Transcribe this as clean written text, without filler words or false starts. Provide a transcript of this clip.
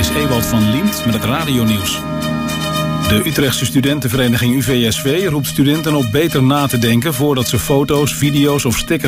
is Ewald van Liemt met het radionieuws. De Utrechtse studentenvereniging UVSV roept studenten op beter na te denken voordat ze foto's, video's of stickers